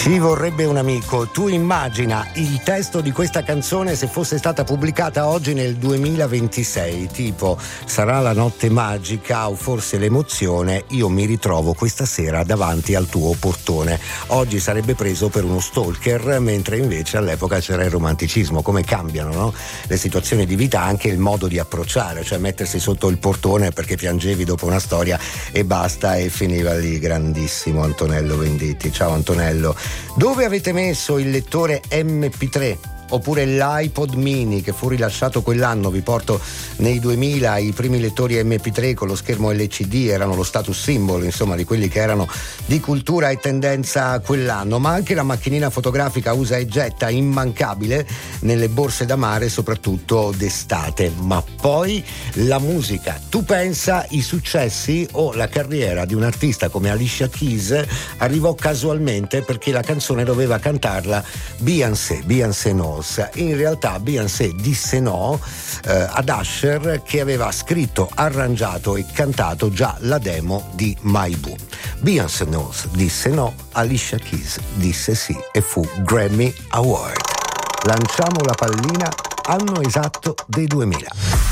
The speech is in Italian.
Ci vorrebbe un amico. Tu immagina il testo di questa canzone se fosse stata pubblicata oggi nel 2026, tipo sarà la notte magica o forse l'emozione, io mi ritrovo questa sera davanti al tuo portone. Oggi sarebbe preso per uno stalker, mentre invece all'epoca c'era il romanticismo. Come cambiano, no? Le situazioni di vita, anche il modo di approcciare, cioè mettersi sotto il portone perché piangevi dopo una storia e basta, e finiva lì. Grandissimo Antonello Venditti. Ciao Antonello. Dove avete messo il lettore MP3? Oppure l'iPod mini che fu rilasciato quell'anno? Vi porto nei 2000 i primi lettori MP3 con lo schermo LCD, erano lo status symbol, insomma, di quelli che erano di cultura e tendenza quell'anno. Ma anche la macchinina fotografica usa e getta, immancabile nelle borse da mare, soprattutto d'estate. Ma poi la musica, tu pensa, i successi o la carriera di un artista come Alicia Keys arrivò casualmente perché la canzone doveva cantarla Beyoncé Knowles. In realtà Beyoncé disse no ad Usher, che aveva scritto, arrangiato e cantato già la demo di My Boo. Beyoncé Knowles disse no, Alicia Keys disse sì e fu Grammy Award. Lanciamo la pallina, anno esatto dei 2000.